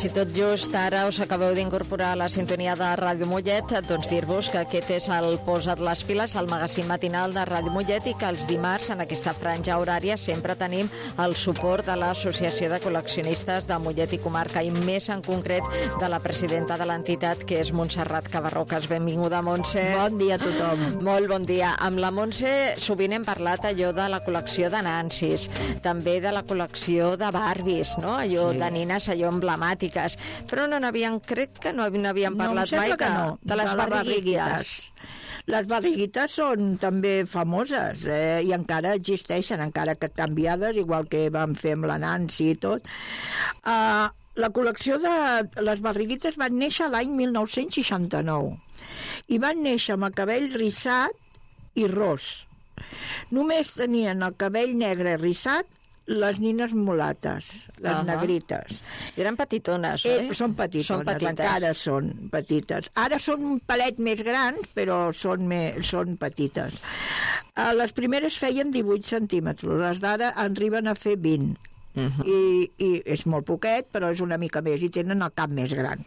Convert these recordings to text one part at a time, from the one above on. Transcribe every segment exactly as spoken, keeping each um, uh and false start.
Si tot just ara us acabeu d'incorporar a la sintonia de Ràdio Mollet, doncs dir-vos que aquest és el Posa't les piles, el magazín matinal de Ràdio Mollet, i que els dimarts, en aquesta franja horària, sempre tenim el suport de l'Associació de Col·leccionistes de Mollet i Comarca, i més en concret de la presidenta de l'entitat, que és Montserrat Cabarrocas. Benvinguda, Montse. Bon dia a tothom. Molt bon dia. Amb la Montse sovint hem parlat allò de la col·lecció de Nancis, també de la col·lecció de Barbies, no? Allò sí. de nines, allò emblemàtic. Però no n'havien, crec que no n'havíem parlat no, mai que no, de les barriguites. Les barriguites són també famoses eh, i encara existeixen, encara que canviades, igual que vam fer amb la Nancy i tot. Uh, la col·lecció de les barriguites van néixer l'any mil nou-cents seixanta-nou i van néixer amb el cabell rissat i ros. Només tenien el cabell negre rissat les nines mulates, les uh-huh. negrites. Eren petitones, eh? eh? Són petitones, són petites. Encara són petites. Ara són un palet més grans, però són, me, són petites. Uh, les primeres feien divuit centímetres, les d'ara arriben a fer vint. Uh-huh. I, I és molt poquet, però és una mica més, i tenen el cap més gran.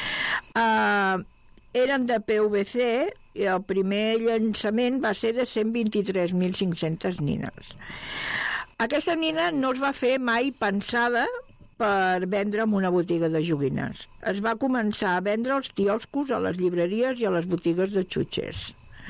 Uh, eren de P V C, i el primer llançament va ser de cent vint-i-tres mil cinc-centes nines. Aquesta nina no es va fer mai pensada per vendre en una botiga de joguines. Es va començar a vendre als quioscos, a les llibreries i a les botigues de xutxers.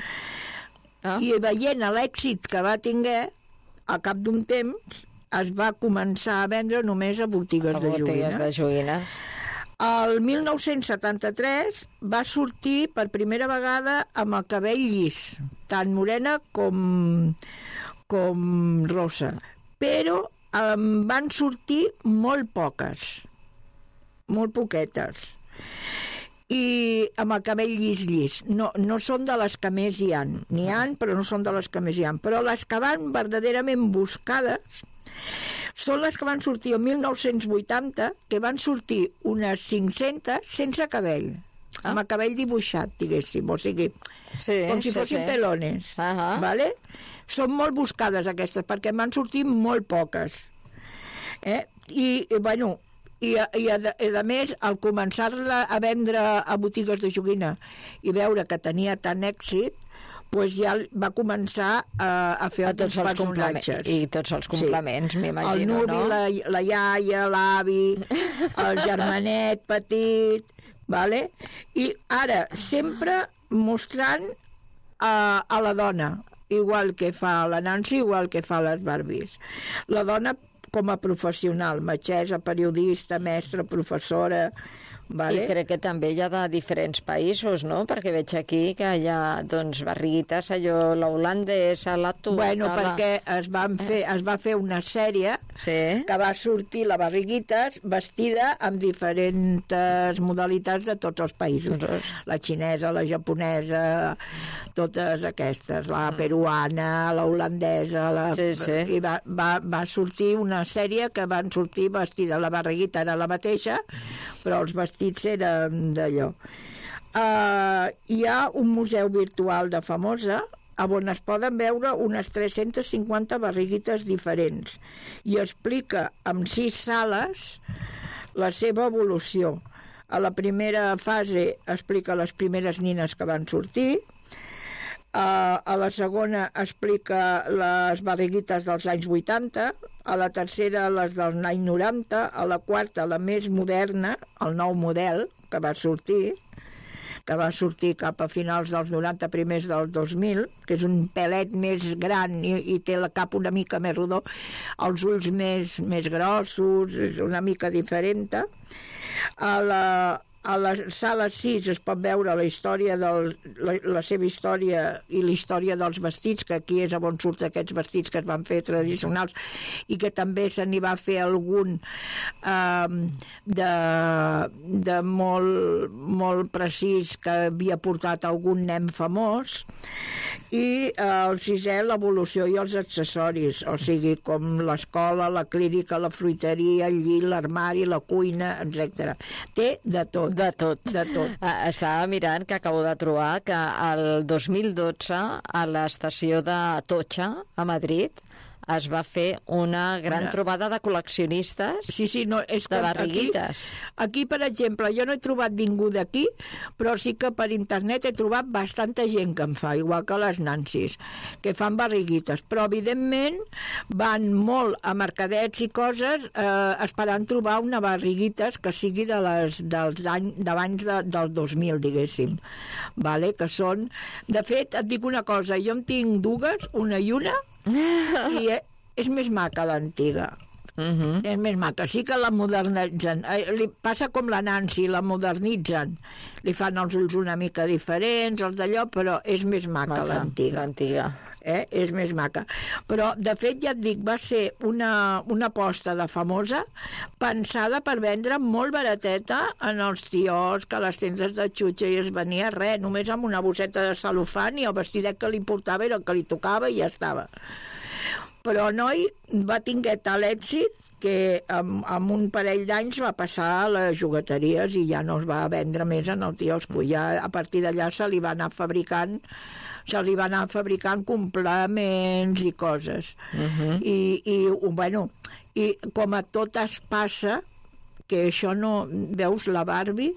Ah. I veient l'èxit que va tinguer, al cap d'un temps, es va començar a vendre només a botigues, a de, botigues joguines. de joguines. El mil nou-cents setanta-tres va sortir per primera vegada amb el cabell llis, tant morena com, com rosa. Però en van sortir molt poques, molt poquetes, i amb el cabell llis-llis. No, no són de les que més hi han, n'hi han, però no són de les que més hi han. Però les que van verdaderament buscades són les que van sortir el mil nou-cents vuitanta, que van sortir unes cinc-centes sense cabell, ah. amb el cabell dibuixat, diguéssim, o sigui, sí, com si sí, fossin sí. pelones, uh-huh. vale? Són molt buscades aquestes, perquè m'han sortit molt poques. Eh? I, i, bueno, i, i a, a, a més, al començar-la a vendre a botigues de joguina i veure que tenia tant èxit, pues ja va començar a, a fer a tots els personatges. I tots els complements, sí. m'imagino, el nuvi, no? La, la iaia, l'avi, el germanet petit, vale? I ara, sempre mostrant a, a la dona, igual que fa la Nancy, igual que fa les Barbies. La dona com a professional, metgessa, periodista, mestra, professora... Vale. I crec que també hi ha de diferents països, no? Perquè veig aquí que hi ha, doncs, barriguites, allò, la holandesa, la turca... Bueno, la... perquè es, van fer, es va fer una sèrie sí. que va sortir la barriguites vestida amb diferents modalitats de tots els països. Mm. La xinesa, la japonesa, totes aquestes, la peruana, la holandesa... La... Sí, sí. I va, va, va sortir una sèrie que van sortir vestida, la barriguita era la mateixa, però els vestits eren d'allò. Uh, hi ha un museu virtual de Famosa on es poden veure unes tres-centes cinquanta barriguites diferents i explica en sis sales la seva evolució. A la primera fase explica les primeres nines que van sortir, Uh, a la segona explica les barriguites dels anys vuitanta, a la tercera les dels anys noranta, a la quarta la més moderna, el nou model que va sortir, que va sortir cap a finals dels noranta, primers del dos mil, que és un pelet més gran i, i té la cap una mica més rodó, els ulls més, més grossos, és una mica diferent. A la A la sala sis es pot veure la història del, la, la seva història i la història dels vestits, que aquí és on surten aquests vestits que es van fer tradicionals i que també se n'hi va fer algun eh, de, de molt, molt precís que havia portat algun nen famós. I eh, el sisè, l'evolució i els accessoris, o sigui, com l'escola, la clínica, la fruiteria, el llit, l'armari, la cuina, etcètera. Té de tot. De tot. De tot. Estava mirant que acabo de trobar que el dos mil dotze a l'estació de Atocha, a Madrid, es va fer una gran Una... trobada de col·leccionistes sí, sí, no, és de barriguites. Aquí, aquí, per exemple, jo no he trobat ningú d'aquí, però sí que per internet he trobat bastanta gent que en fa, igual que les Nancy's, que fan barriguites. Però, evidentment, van molt a mercadets i coses eh, esperant trobar una barriguites que sigui de les, dels anys d'abans de, del dos mil, diguéssim. Vale? Que són... De fet, et dic una cosa, jo en tinc dues, una i una, i és més maca l'antiga. Uh-huh. És més maca. Sí que la modernitzen. Eh, li passa com la Nancy, la modernitzen. Li fan els ulls una mica diferents, els d'allò, però és més maca, maca l'antiga. L'antiga. Eh? És més maca. Però, de fet, ja et dic, va ser una, una aposta de Famosa pensada per vendre molt barateta en els tios, que a les tendes de xutxa i es venia res, només amb una bosseta de celofan i el vestidet que li portava era el que li tocava i ja estava. Però el noi va tinguer tal èxit que amb, amb un parell d'anys va passar a les jugueteries i ja no es va vendre més en el quiosco. Ja a partir d'allà se li va anar fabricant se li va anar fabricant complements i coses. Uh-huh. I, i, bueno, i com a tot es passa, que això no... Veus, la Barbie,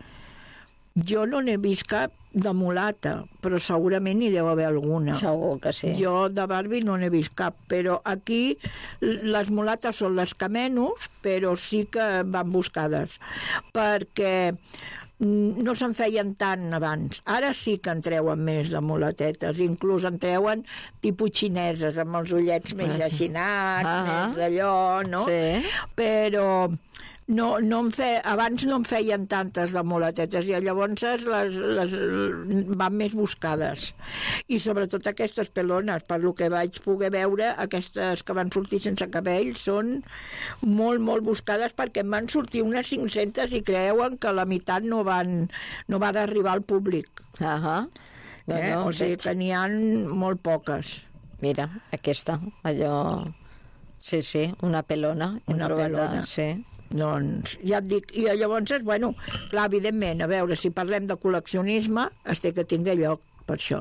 jo no n'he vist cap de mulata, però segurament hi deu haver alguna. Segur que sí. Jo de Barbie no n'he vist cap, però aquí les mulates són les que menys, però sí que van buscades, perquè no se'n feien tant abans. Ara sí que en treuen més de mulatetes, inclús en treuen tipus xineses, amb els ullets més eixinats, ah, més d'allò, no? Sí. Però no, no em fe... abans no en feien tantes de mulatetes i llavors les, les van més buscades. I sobretot aquestes pelones, per lo que vaig poder veure, aquestes que van sortir sense cabell són molt, molt buscades, perquè en van sortir unes cinc-centes i creuen que la meitat no van no va d'arribar al públic. Uh-huh. No, eh? no, O sigui que n'hi ha molt poques. Mira, aquesta, allò... Sí, sí, una pelona. Una pelona. Sí. Doncs ja et dic, i llavors, bueno, clar, evidentment, a veure, si parlem de col·leccionisme, es té que tingui lloc per això.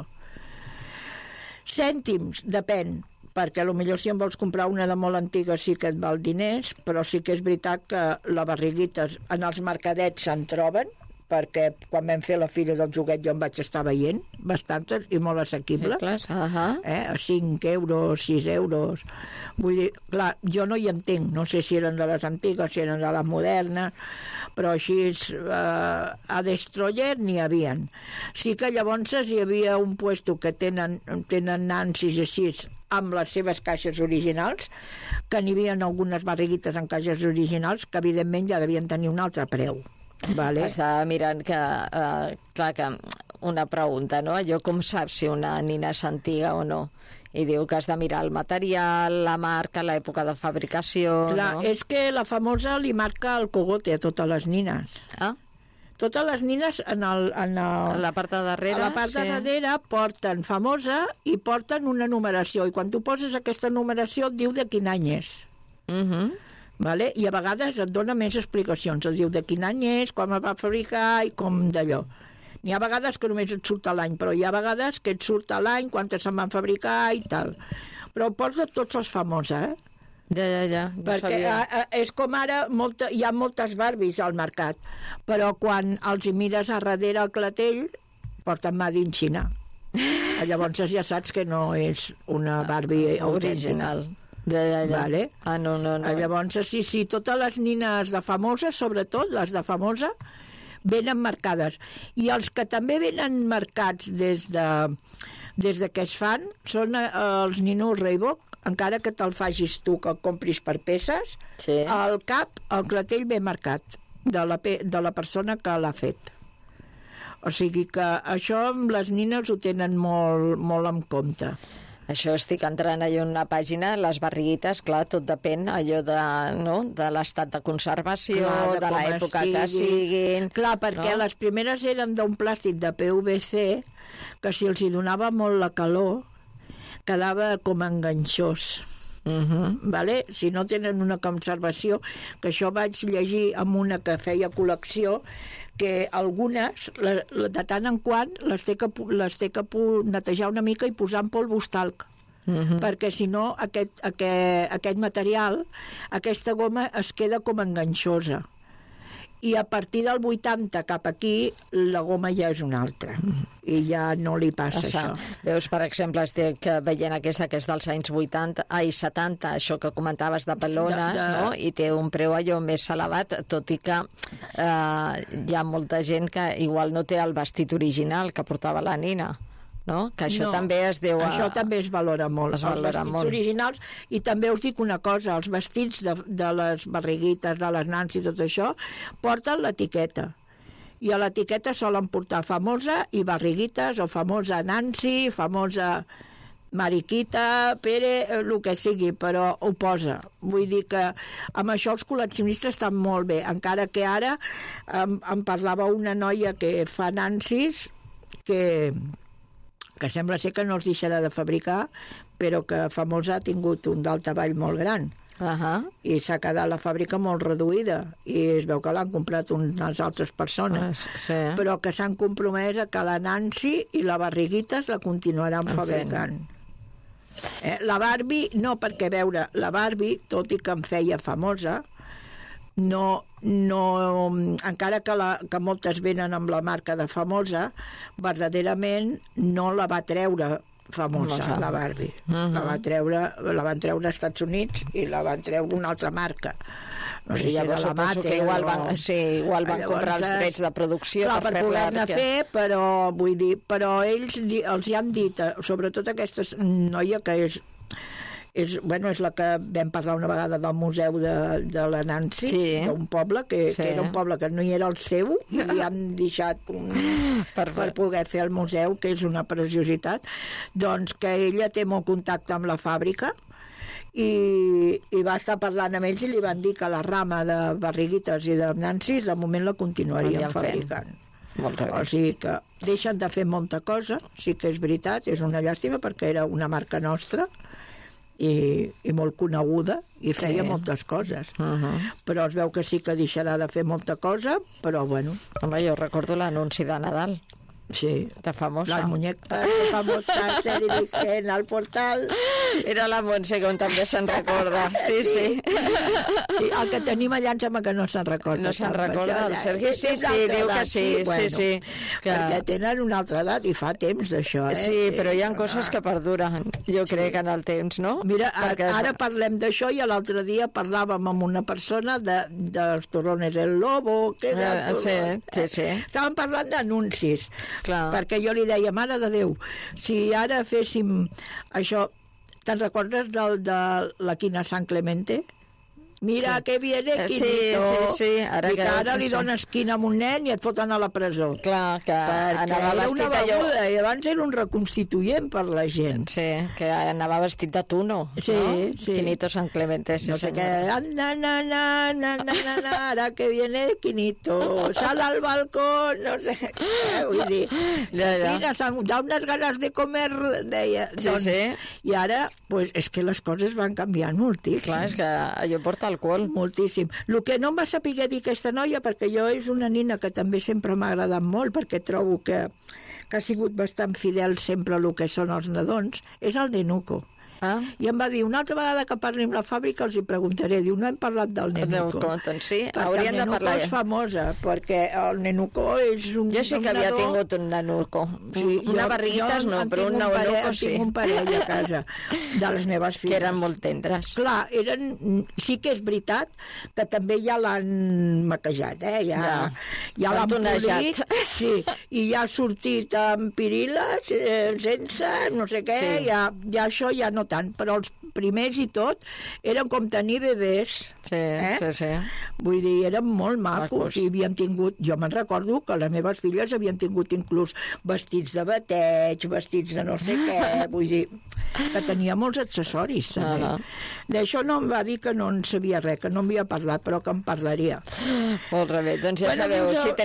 Cèntims, depèn, perquè potser si en vols comprar una de molt antiga sí que et val diners, però sí que és veritat que les barriguites en els mercadets se'n troben, perquè quan vam fer la fira del joguet jo em vaig estar veient bastantes i molt assequibles, uh-huh. eh? A cinc euros, sis euros. Vull dir, clar, jo no hi entenc, no sé si eren de les antigues, si eren de les modernes, però així eh, a Destroyer n'hi havien. Sí que llavors hi havia un puesto que tenen, tenen Nancy's així, amb les seves caixes originals, que n'hi havia algunes barriguites en caixes originals que evidentment ja devien tenir un altre preu. Vale. Estava mirant que, uh, clar, que una pregunta, no? Allò com saps si una nina és antiga o no? I diu que has de mirar el material, la marca, l'època de fabricació... Clar, no? És que la Famosa li marca el cogote a totes les nines. Ah? Totes les nines en el, en el, a la part de darrere, a la part de sí. darrere porten Famosa i porten una numeració. I quan tu poses aquesta numeració et diu de quin any és. Mhm. Uh Vale? I a vegades et dona més explicacions, et diu de quin any és, quan es va fabricar i com d'allò. N'hi ha vegades que només et surt a l'any, però hi ha vegades que et surt a l'any, quantes se'n van fabricar i tal. Però posa tots els Famosa, eh? Ja, ja, ja. No perquè a, a, és com ara, molta, hi ha moltes Barbies al mercat, però quan els hi mires a darrere al clatell, porten Made in China. Llavors ja saps que no és una Barbie original. Ja, ja, ja. Vale? Ah, no, no, no. Llavors, sí, sí, totes les nines de Famosa, sobretot les de Famosa, venen marcades. I els que també venen marcats des de, des de que es fan són eh, els ninos Reebok, encara que te'l facis tu, que el compris per peces, sí. Al cap, el clatell ve marcat de la, de la persona que l'ha fet. O sigui que això amb les nines ho tenen molt, molt en compte. Això estic entrant allò en una pàgina, les barriguites, clar, tot depèn allò de, no? de l'estat de conservació, clar, de, de l'època que siguin... Clar, perquè no? Les primeres eren d'un plàstic de P V C que si els hi donava molt la calor quedava com enganxós. Uh-huh. Vale? Si no tenen una conservació, que això vaig llegir amb una que feia col·lecció, que algunes, de tant en quant, les té que, les té que netejar una mica i posar en polvo talc. uh-huh. perquè si no aquest, aquest, aquest material, aquesta goma es queda com enganxosa. I a partir del vuitanta cap aquí, la goma ja és una altra. I ja no li passa això. això. Veus, per exemple, estic veient aquesta que és dels anys vuitanta, ai, setanta, això que comentaves de pelones, de, de... no? I té un preu allò més elevat, tot i que eh, hi ha molta gent que igual no té el vestit original que portava la nina. No? Que això no, també es deu a... Això també es valora molt, es valora els vestits molt. originals, i també us dic una cosa, els vestits de, de les barriguites, de les nans i tot això, porten l'etiqueta. I a l'etiqueta solen portar famosa i barriguites, o famosa Nancy, famosa Mariquita, Pere, el que sigui, però ho posa. Vull dir que amb això els col·leccionistes estan molt bé, encara que ara em, em parlava una noia que fa Nancys, que... que sembla ser que no els deixarà de fabricar, però que famosa ha tingut un daltavall molt gran. Uh-huh. I s'ha quedat la fàbrica molt reduïda, i es veu que l'han comprat unes altres persones, uh, sí. però que s'han compromès a que la Nancy i la Barriguites la continuaran en fabricant. Eh, la Barbie, no, perquè, veure, la Barbie, tot i que em feia famosa, no, no, encara que, la, que moltes venen amb la marca de famosa, verdaderament no la va treure famosa, famosa. La Barbie. Uh-huh. La, va treure, la van treure als Estats Units i la van treure una altra marca. No sé si era la Mate, que igual o... van, sí, igual van llavors, comprar els drets de producció clar, per, per poder-ne que... fer, però vull dir, però ells els hi han dit, sobretot aquesta noia que és És, bueno, és la que vam parlar una vegada del museu de, de la Nancy, sí. d'un poble, que, sí. que era un poble que no hi era el seu, i li han deixat un, per, per poder fer el museu, que és una preciositat, doncs que ella té molt contacte amb la fàbrica, i, i va estar parlant amb ells i li van dir que la rama de Barriguites i de Nancy de moment la continuarien fabricant. O sigui que deixen de fer molta cosa, sí que és veritat, és una llàstima perquè era una marca nostra, I, i molt coneguda i feia sí. moltes coses, uh-huh. però es veu que sí que deixarà de fer molta cosa, però bueno. Home, jo recordo l'anunci de Nadal. Sí. De famosa. Les muñecas famosas se dirigen al portal. Era la Montse, com també se'n recorda. Sí, sí. sí. El que tenim allà em sembla que no se'n recorda. No se'n recorda, el Sergi? Sí, sí, diu que sí, sí, bueno, sí. Que... Perquè tenen una altra edat i fa temps d'això, eh? Sí, però hi ha coses que perduren, jo crec, en el temps, no? Mira, Perquè ara és... parlem d'això i l'altre dia parlàvem amb una persona de, dels Torrones el Lobo, que era... Uh, sí, sí, sí. Estàvem parlant d'anuncis. Clar. Perquè jo li deia, mare de Déu, si ara féssim això, te'n recordes del, de la Quina San Clemente? Mira, sí. que viene Quinito. Sí, sí, sí. Ara I que ara que... li dones quina a un nen i et foten a la presó. Clar, que perquè anava era vestit una beguda, allò... i abans era un reconstituent per la gent. Sí, que anava vestit de tuno, sí, no? Sí. Quinito San Clemente, sí, no sé senyor. què, na, na, na, na, na, na, na, ara que viene Quinito, sal al balcón, no sé, eh, vull dir, ja, ja. Quina, da unes ganes de comer, deia. Sí, doncs, sí. I ara, pues, és que les coses van canviant moltíssim. Clar, és que allò porta alcohol. Moltíssim. El que no em va saber dir aquesta noia, perquè jo és una nina que també sempre m'ha agradat molt, perquè trobo que, que ha sigut bastant fidel sempre al que són els nadons, és el Nenuco. Ah. I em va dir, una altra vegada que parli amb la fàbrica els hi preguntaré, diu, no hem parlat del Nenuco. Doncs sí, perquè hauríem el de parlar. Nenuco és famosa, perquè el Nenuco és un... Jo sí que havia nadó... tingut un Nenuco. Sí, una jo, barriguites jo no, però un Nenuco sí. Tinc un parell a casa de les meves filles. Que eren molt tendres. Clar, eren... sí que és veritat que també ja l'han maquejat, eh? Ja, ja. ja l'han polit, sí, i ja ha sortit amb piriles, eh, sense, no sé què, sí. ja, ja això ja no tant, però els primers i tot eren com tenir bebès. Sí, eh? sí, sí. Vull dir, eren molt macos. macos. I havíem tingut, jo me'n recordo que les meves filles havien tingut inclús vestits de bateig, vestits de no sé què, vull dir, que tenia molts accessoris, també. Uh -huh. D'això no em va dir que no en sabia res, que no m'havia parlat, però que em parlaria. Molt bé, doncs ja bueno, sabeu, si